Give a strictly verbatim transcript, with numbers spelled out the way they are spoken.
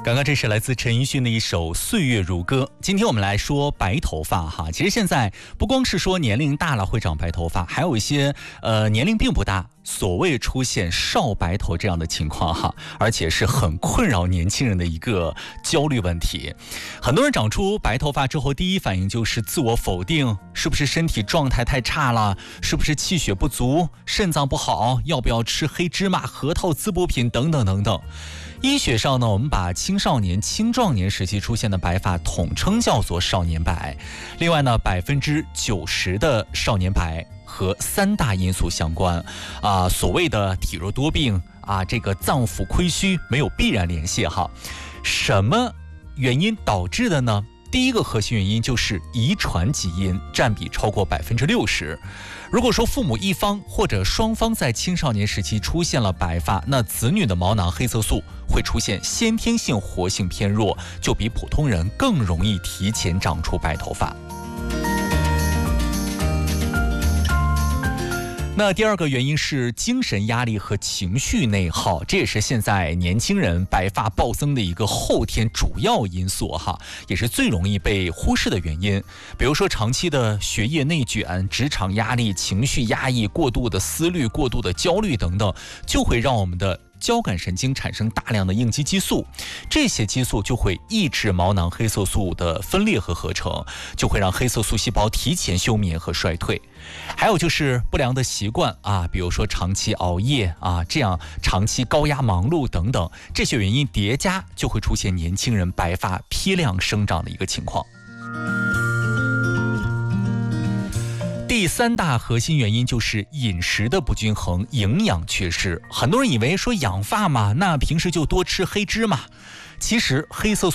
刚刚这是来自陈奕迅的一首《岁月如歌》。今天我们来说白头发哈，其实现在不光是说年龄大了会长白头发，还有一些呃年龄并不大，所谓出现少白头这样的情况哈，而且是很困扰年轻人的一个焦虑问题。很多人长出白头发之后，第一反应就是自我否定，是不是身体状态太差了？是不是气血不足？肾脏不好？要不要吃黑芝麻、核桃、滋补品等等等等？医学上呢，我们把青少年、青壮年时期出现的白发统称叫做少年白。另外呢，百分之九十的少年白和三大因素相关啊，所谓的体弱多病啊，这个脏腑亏虚没有必然联系哈。什么原因导致的呢？第一个核心原因就是遗传基因占比超过百分之六十。如果说父母一方或者双方在青少年时期出现了白发，那子女的毛囊黑色素会出现先天性活性偏弱，就比普通人更容易提前长出白头发。那第二个原因是精神压力和情绪内耗，这也是现在年轻人白发暴增的一个后天主要因素哈，也是最容易被忽视的原因。比如说长期的学业内卷、职场压力、情绪压抑、过度的思虑、过度的焦虑等等，就会让我们的交感神经产生大量的应激激素，这些激素就会抑制毛囊黑色素的分裂和合成，就会让黑色素细胞提前休眠和衰退。还有就是不良的习惯啊，比如说长期熬夜啊，这样长期高压忙碌等等，这些原因叠加，就会出现年轻人白发批量生长的一个情况。第三大核心原因就是饮食的不均衡、营养缺失。很多人以为说养发嘛，那平时就多吃黑芝麻，其实黑色素